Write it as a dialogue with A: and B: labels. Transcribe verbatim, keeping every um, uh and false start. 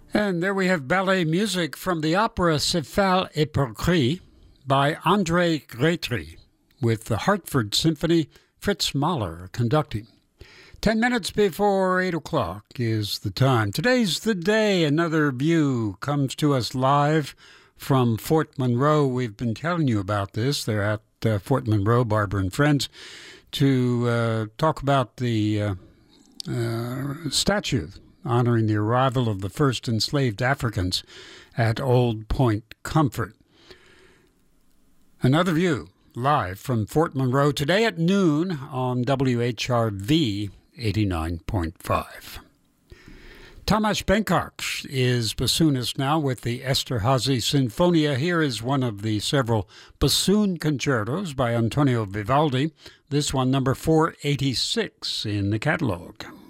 A: And there we have ballet music from the opera Céphale Hypocrite by André Grétry, with the Hartford Symphony, Fritz Mahler conducting. Ten minutes before eight o'clock is the time. Today's the day. Another view comes to us live from Fort Monroe. We've been telling you about this. They're at uh, Fort Monroe, Barbara and friends, to uh, talk about the uh, uh, statue honoring the arrival of the first enslaved Africans at Old Point Comfort. Another view live from Fort Monroe today at noon on W H R V eighty-nine point five. Tamás Benkoch is bassoonist now with the Esterházy Sinfonia. Here is one of the several bassoon concertos by Antonio Vivaldi. This one, number four eighty-six in the catalog.